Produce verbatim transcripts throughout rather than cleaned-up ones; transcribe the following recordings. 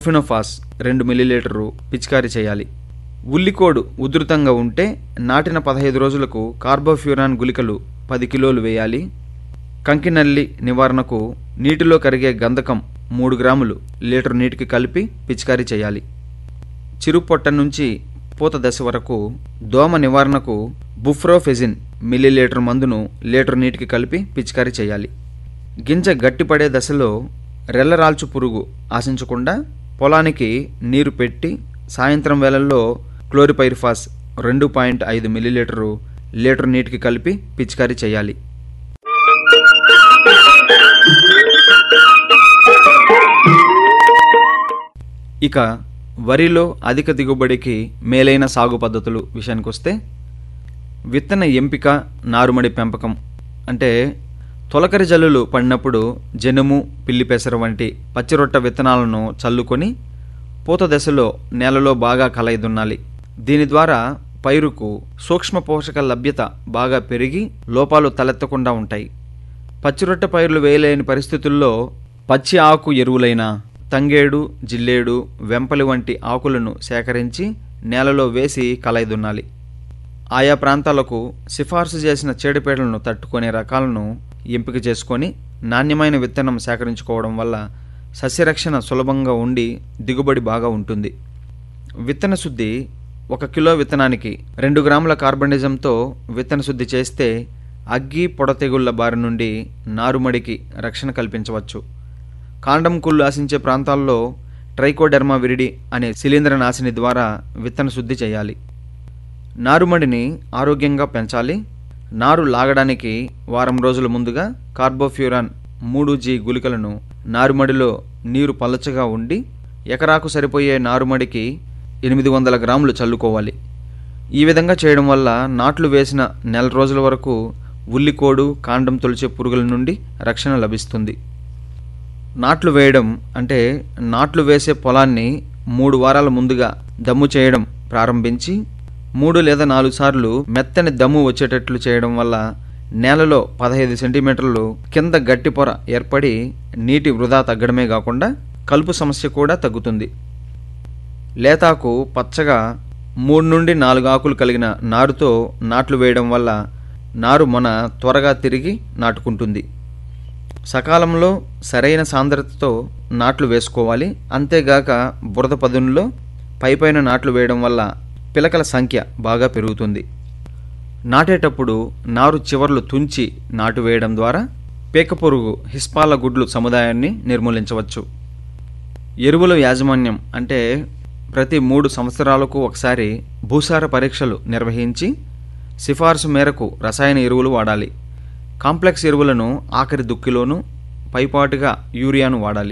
ఫినోఫాస్ రెండు మిల్లీలీటరు పిచికారీ చేయాలి. ఉల్లికోడు ఉధృతంగా ఉంటే నాటిన పదహైదు రోజులకు కార్బోఫ్యూరాన్ గుళికలు పది కిలోలు వేయాలి. కంకినల్లి నివారణకు నీటిలో కరిగే గంధకం మూడు గ్రాములు లీటర్ నీటికి కలిపి పిచికారీ చేయాలి. చిరుపొట్ట నుంచి పూత దశ వరకు దోమ నివారణకు బుఫ్రోఫెజిన్ మిల్లీలీటర్ మందును లీటర్ నీటికి కలిపి పిచికారీ చేయాలి. గింజ గట్టిపడే దశలో రెల్లరాల్చు పురుగు ఆశించకుండా పొలానికి నీరు పెట్టి సాయంత్రం వేళల్లో క్లోరిపైరిఫాస్ రెండు పాయింట్ ఐదు మిల్లీలీటరు లీటర్ నీటికి కలిపి పిచికారీ చేయాలి. ఇక వరిలో అధిక దిగుబడికి మేలైన సాగు పద్ధతులు విషయానికొస్తే విత్తన ఎంపిక, నారుమడి పెంపకం అంటే తొలకరి జల్లులు పడినప్పుడు జనుము, పిల్లిపెసర వంటి పచ్చిరొట్ట విత్తనాలను చల్లుకొని పూత దశలో నేలలో బాగా కలయిదున్నాలి. దీని ద్వారా పైరుకు సూక్ష్మ పోషక లభ్యత బాగా పెరిగి లోపాలు తలెత్తకుండా ఉంటాయి. పచ్చిరొట్ట పైర్లు వేయలేని పరిస్థితుల్లో పచ్చి ఆకు ఎరువులైన తంగేడు, జిల్లేడు, వెంపలి వంటి ఆకులను సేకరించి నేలలో వేసి కలయిదున్నాలి. ఆయా ప్రాంతాలకు సిఫార్సు చేసిన చీడపీడలను తట్టుకునే రకాలను ఎంపిక చేసుకొని నాణ్యమైన విత్తనం సేకరించుకోవడం వల్ల సస్యరక్షణ సులభంగా ఉండి దిగుబడి బాగా ఉంటుంది. విత్తన శుద్ధి ఒక కిలో విత్తనానికి రెండు గ్రాముల కార్బనిజంతో విత్తన శుద్ధి చేస్తే అగ్గి, పొడ తెగుళ్ల బారి నుండి నారుమడికి రక్షణ కల్పించవచ్చు. కాండం కుళ్ళు ఆశించే ప్రాంతాల్లో ట్రైకోడెర్మా విరిడి అనే శిలీంద్ర నాశిని ద్వారా విత్తన శుద్ధి చేయాలి. నారుమడిని ఆరోగ్యంగా పెంచాలి. నారు లాగడానికి వారం రోజుల ముందుగా కార్బోఫ్యూరాన్ మూడు జీ గుళికలను నారుమడిలో నీరు పలచగా ఉండి ఎకరాకు సరిపోయే నారుమడికి ఎనిమిది వందల గ్రాములు చల్లుకోవాలి. ఈ విధంగా చేయడం వల్ల నాట్లు వేసిన నెల రోజుల వరకు ఉల్లికోడు, కాండం తొలిచే పురుగుల నుండి రక్షణ లభిస్తుంది. నాట్లు వేయడం అంటే నాట్లు వేసే పొలాన్ని మూడు వారాల ముందుగా దమ్ము చేయడం ప్రారంభించి మూడు లేదా నాలుగు సార్లు మెత్తని దమ్ము వచ్చేటట్లు చేయడం వల్ల నేలలో పదహైదు సెంటీమీటర్లు కింద గట్టి పొర ఏర్పడి నీటి వృధా తగ్గడమే కాకుండా కలుపు సమస్య కూడా తగ్గుతుంది. లేతాకు పచ్చగా మూడు నుండి నాలుగు ఆకులు కలిగిన నారుతో నాట్లు వేయడం వల్ల నారు మొన త్వరగా తిరిగి నాటుకుంటుంది. సకాలంలో సరైన సాంద్రతతో నాట్లు వేసుకోవాలి. అంతేగాక బురద పదునులో పైపైన నాట్లు వేయడం వల్ల పిలకల సంఖ్య బాగా పెరుగుతుంది. నాటేటప్పుడు నారు చివర్లు తుంచి నాటు వేయడం ద్వారా పీకపురుగు, హిస్పాల గుడ్లు సముదాయాన్ని నిర్మూలించవచ్చు. ఎరువుల యాజమాన్యం అంటే ప్రతి మూడు సంవత్సరాలకు ఒకసారి భూసార పరీక్షలు నిర్వహించి సిఫార్సు మేరకు రసాయన ఎరువులు వాడాలి. కాంప్లెక్స్ ఎరువులను ఆఖరి దుక్కిలోనూ పైపాటుగా యూరియాను వాడాలి.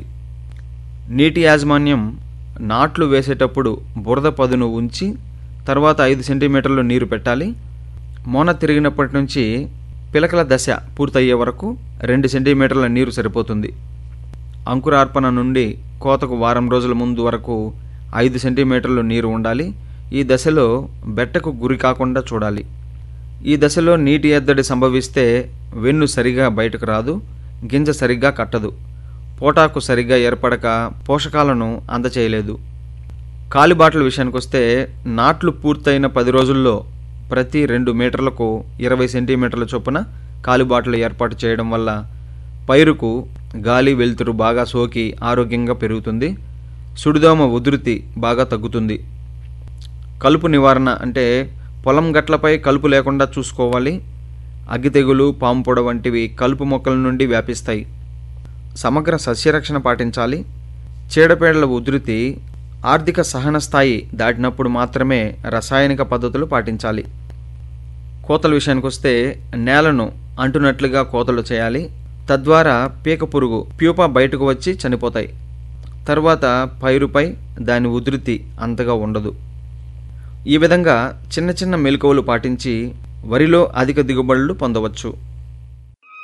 నీటి యాజమాన్యం నాట్లు వేసేటప్పుడు బురద పదును ఉంచి తర్వాత ఐదు సెంటీమీటర్లు నీరు పెట్టాలి. మోన తిరిగినప్పటి నుంచి పిలకల దశ పూర్తయ్యే వరకు రెండు సెంటీమీటర్ల నీరు సరిపోతుంది. అంకురార్పణ నుండి కోతకు వారం రోజుల ముందు వరకు ఐదు సెంటీమీటర్లు నీరు ఉండాలి. ఈ దశలో బెట్టకు గురి కాకుండా చూడాలి. ఈ దశలో నీటి ఎద్దడి సంభవిస్తే వెన్ను సరిగా బయటకు రాదు, గింజ సరిగ్గా కట్టదు, పోటాకు సరిగ్గా ఏర్పడక పోషకాలను అందచేయలేదు. కాలిబాటల విషయానికొస్తే నాట్లు పూర్తయిన పది రోజుల్లో ప్రతి రెండు మీటర్లకు ఇరవై సెంటీమీటర్ల చొప్పున కాలిబాటలు ఏర్పాటు చేయడం వల్ల పైరుకు గాలి, వెలుతురు బాగా సోకి ఆరోగ్యంగా పెరుగుతుంది. సుడిదోమ ఉధృతి బాగా తగ్గుతుంది. కలుపు నివారణ అంటే పొలం గట్లపై కలుపు లేకుండా చూసుకోవాలి. అగ్గి తెగులు, పాము పొడ వంటివి కలుపు మొక్కల నుండి వ్యాపిస్తాయి. సమగ్ర సస్యరక్షణ పాటించాలి. చీడపీడల ఉధృతి ఆర్థిక సహన స్థాయి దాటినప్పుడు మాత్రమే రసాయనిక పద్ధతులు పాటించాలి. కోతల విషయానికొస్తే నేలను అంటున్నట్లుగా కోతలు చేయాలి. తద్వారా పీక పురుగు, ప్యూపా బయటకు వచ్చి చనిపోతాయి. తర్వాత పైరుపై దాని ఉధృతి అంతగా ఉండదు. ఈ విధంగా చిన్న చిన్న మెలకువలు పాటించి వరిలో అధిక దిగుబడులు పొందవచ్చు.